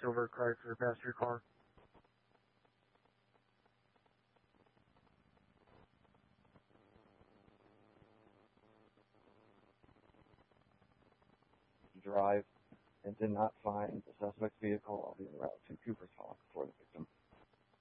silver Chrysler past your car? Drive and did not find the suspect's vehicle. I'll be en route to Cooper's Hawk for the victim.